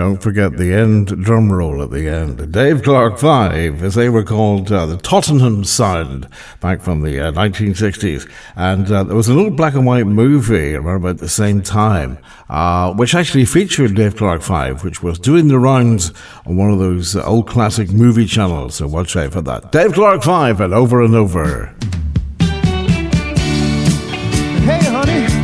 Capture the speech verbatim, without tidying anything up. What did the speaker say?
Don't forget the end drum roll at the end. Dave Clark Five, as they were called, uh, the Tottenham Sound, back from the uh, nineteen sixties. And uh, there was an old black and white movie around about the same time, uh, which actually featured Dave Clark Five, which was doing the rounds on one of those uh, old classic movie channels. So watch out for that. Dave Clark Five and Over and Over. Hey, honey.